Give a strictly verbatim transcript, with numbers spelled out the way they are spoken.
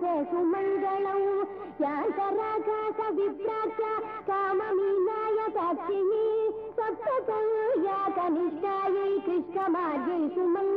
वन्दे सुमङ्गलौ यान्तराकाश विप्राच्य काममीनाय साक्षिणी सप्तकौ या कनिष्ठायै कृष्णमार्गे सुमङ्गलौ।